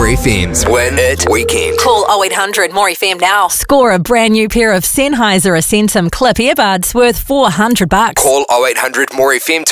FM's Win It Weekend. Call 0800 More FM now. Score a brand new pair of Sennheiser Ascentum clip earbuds worth $400. Call 0800 More FM